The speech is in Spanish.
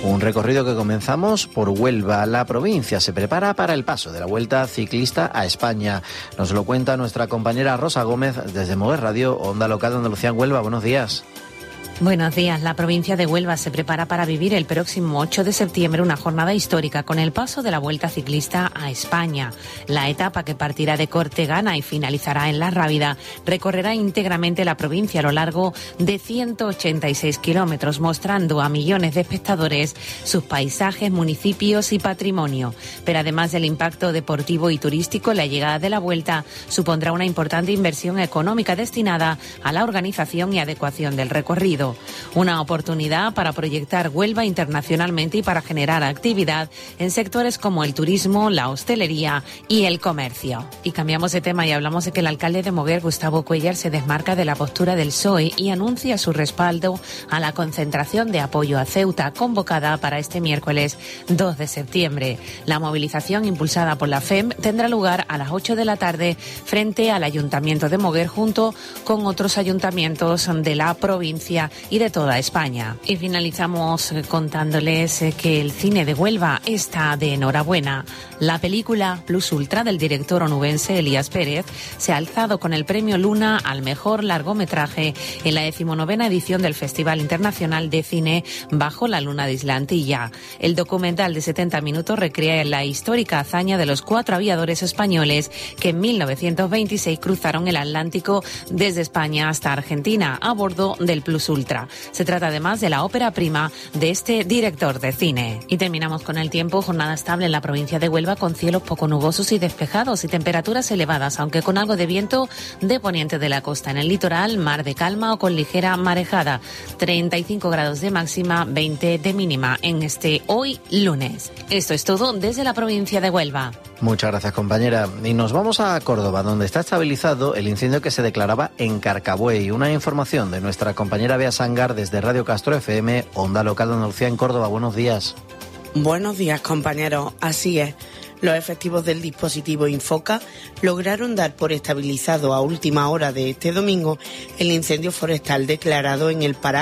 Un recorrido que comenzamos por Huelva. La provincia se prepara para el paso de la Vuelta Ciclista a España. Nos lo cuenta nuestra compañera Rosa Gómez desde Mover Radio, Onda Local de Andalucía en Huelva. Buenos días. Buenos días. La provincia de Huelva se prepara para vivir el próximo 8 de septiembre una jornada histórica con el paso de la Vuelta Ciclista a España. La etapa, que partirá de Cortegana y finalizará en La Rábida, recorrerá íntegramente la provincia a lo largo de 186 kilómetros, mostrando a millones de espectadores sus paisajes, municipios y patrimonio. Pero además del impacto deportivo y turístico, la llegada de la Vuelta supondrá una importante inversión económica destinada a la organización y adecuación del recorrido. Una oportunidad para proyectar Huelva internacionalmente y para generar actividad en sectores como el turismo, la hostelería y el comercio. Y cambiamos de tema y hablamos de que el alcalde de Moguer, Gustavo Cuéllar, se desmarca de la postura del PSOE y anuncia su respaldo a la concentración de apoyo a Ceuta convocada para este miércoles 2 de septiembre. La movilización, impulsada por la FEM, tendrá lugar a las 8 de la tarde frente al Ayuntamiento de Moguer, junto con otros ayuntamientos de la provincia y de toda España. Y finalizamos contándoles que el cine de Huelva está de enhorabuena. La película Plus Ultra del director onubense Elías Pérez se ha alzado con el premio Luna al mejor largometraje en la 19ª edición del Festival Internacional de Cine Bajo la Luna de Isla Antilla. El documental de 70 minutos recrea la histórica hazaña de los 4 aviadores españoles que en 1926 cruzaron el Atlántico desde España hasta Argentina a bordo del Plus Ultra. Se trata además de la ópera prima de este director de cine. Y terminamos con el tiempo. Jornada estable en la provincia de Huelva con cielos poco nubosos y despejados y temperaturas elevadas, aunque con algo de viento de poniente de la costa. En el litoral, mar de calma o con ligera marejada. 35 grados de máxima, 20 de mínima en este hoy lunes. Esto es todo desde la provincia de Huelva. Muchas gracias, compañera. Y nos vamos a Córdoba, donde está estabilizado el incendio que se declaraba en Carcabuey. Una información de nuestra compañera Bea Sangar desde Radio Castro FM, Onda Local de Andalucía en Córdoba. Buenos días. Buenos días, compañeros. Así es. Los efectivos del dispositivo Infoca lograron dar por estabilizado a última hora de este domingo el incendio forestal declarado en el Pará